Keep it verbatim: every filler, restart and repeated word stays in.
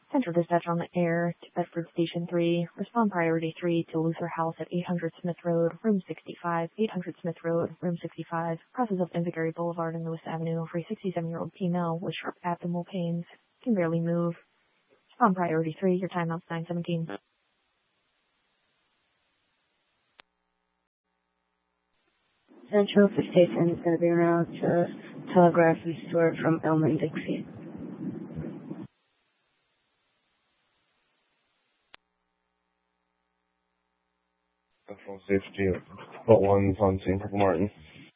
Central Dispatch on the air to Bedford Station three. Respond priority three to Luther House at eight hundred Smith Road, room sixty-five, eight hundred Smith Road, room sixty-five. Crosses up Invergary Boulevard and Lewis Avenue for a sixty-seven-year-old female with sharp abdominal pains. Can barely move. Respond priority three. Your timeout's nine seventeen. Central Station is going to be around to Telegraph and Stewart from Elm and Dixie. Central Safety, but one's on Saint Purple Martin.